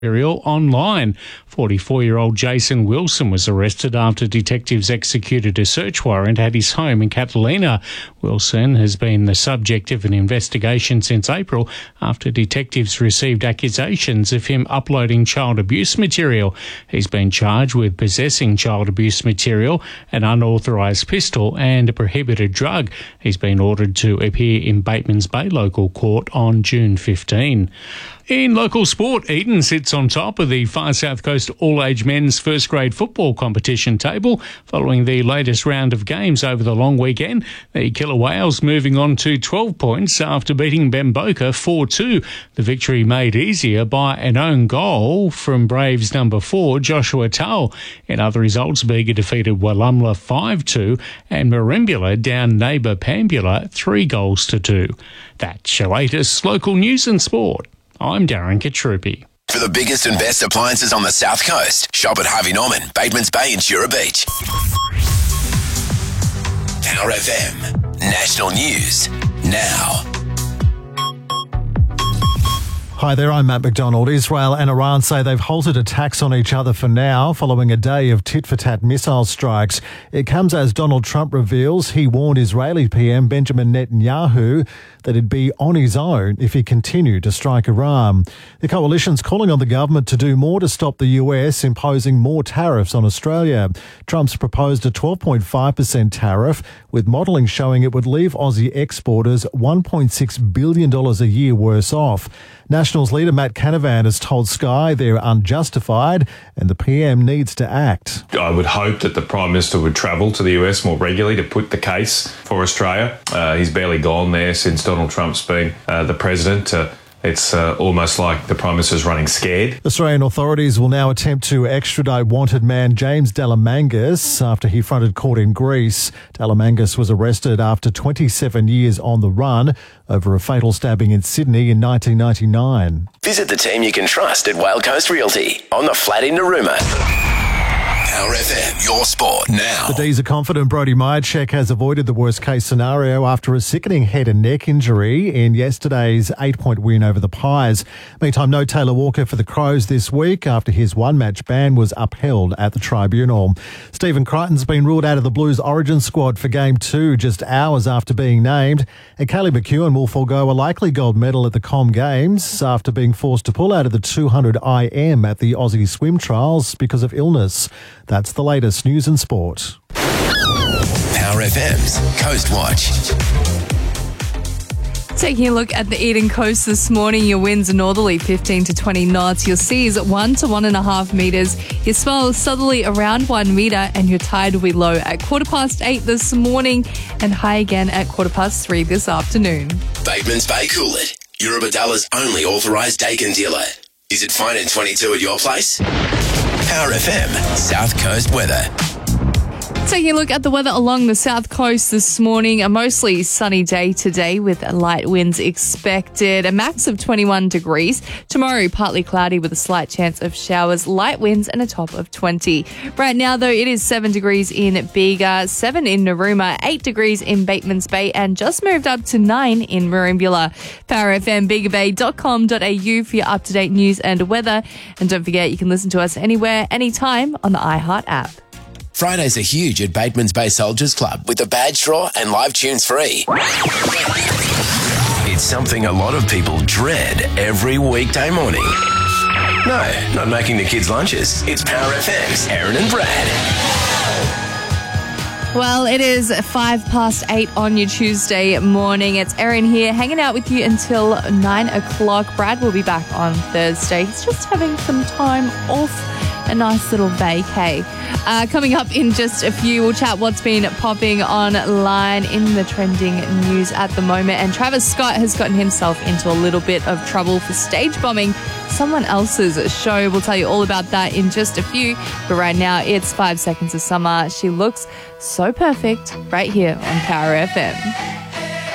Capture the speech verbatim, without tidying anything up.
material online. forty-four-year-old Jason Wilson was arrested after detectives executed a search warrant at his home in Catalina. Wilson has been the subject of an investigation since April after detectives received accusations of him uploading child abuse material. He's been charged with possessing child abuse material, an unauthorised pistol and a prohibited drug. He's been ordered to appear in Batemans Bay Local Court on June fifteenth. In local sport, Eden sits on top of the Far South Coast all-age men's first-grade football competition table following the latest round of games over the long weekend. The Killer Whales moving on to twelve points after beating Bamboka four two. The victory made easier by an own goal from Braves number four, Joshua Tull. In other results, Bega defeated Wallumbla five two and Merimbula down neighbour Pambula three goals to two. That's your latest local news and sport. I'm Darren Katrupi. For the biggest and best appliances on the South Coast, shop at Harvey Norman, Batemans Bay and Jura Beach. Power F M. National News now. Hi there, I'm Matt McDonald. Israel and Iran say they've halted attacks on each other for now following a day of tit-for-tat missile strikes. It comes as Donald Trump reveals he warned Israeli P M Benjamin Netanyahu that he'd be on his own if he continued to strike Iran. The coalition's calling on the government to do more to stop the U S imposing more tariffs on Australia. Trump's proposed a twelve point five percent tariff, with modelling showing it would leave Aussie exporters one point six billion dollars a year worse off. Nationals leader Matt Canavan has told Sky they're unjustified and the P M needs to act. I would hope that the Prime Minister would travel to the U S more regularly to put the case for Australia. Uh, he's barely gone there since Donald Trump's been uh, the president. Uh, It's uh, almost like the Prime Minister's running scared. Australian authorities will now attempt to extradite wanted man James Delamangas after he fronted court in Greece. Delamangas was arrested after twenty-seven years on the run over a fatal stabbing in Sydney in nineteen ninety-nine. Visit the team you can trust at Whale Coast Realty on the flat in Narooma. Power F M, your sport now. The D's are confident Brody Myercheck has avoided the worst-case scenario after a sickening head and neck injury in yesterday's eight-point win over the Pies. Meantime, no Taylor Walker for the Crows this week after his one-match ban was upheld at the tribunal. Stephen Crichton's been ruled out of the Blues origin squad for Game two just hours after being named, and Callie McEwen will forego a likely gold medal at the Com Games after being forced to pull out of the two hundred I M at the Aussie Swim Trials because of illness. That's the latest news and sport. Power F M's Coast Watch. Taking a look at the Eden Coast this morning, your winds are northerly fifteen to twenty knots, your seas at one to one and a half metres, your swell southerly around one metre, and your tide will be low at quarter past eight this morning and high again at quarter past three this afternoon. Batemans Bay Coolid, Eurobadalla's only authorised Dakin dealer. Is it fine in twenty-two at your place? Power F M South Coast weather. Taking a look at the weather along the south coast this morning, a mostly sunny day today with light winds expected, a max of twenty-one degrees. Tomorrow, partly cloudy with a slight chance of showers, light winds and a top of twenty. Right now, though, it is seven degrees in Bega, seven in Narooma, eight degrees in Batemans Bay, and just moved up to nine in Merimbula. Power F M bega bay dot com dot a u for your up-to-date news and weather. And don't forget, you can listen to us anywhere, anytime on the iHeart app. Fridays are huge at Batemans Bay Soldiers Club with a badge draw and live tunes free. It's something a lot of people dread every weekday morning. No, not making the kids' lunches. It's Power F M's Aaron and Brad. Well, it is five past eight on your Tuesday morning. It's Erin here, hanging out with you until nine o'clock. Brad will be back on Thursday. He's just having some time off, a nice little vacay. Uh, coming up in just a few, we'll chat what's been popping online in the trending news at the moment. And Travis Scott has gotten himself into a little bit of trouble for stage bombing someone else's show. We'll tell you all about that in just a few. But right now, it's Five Seconds of Summer. She looks so perfect right here on Power F M.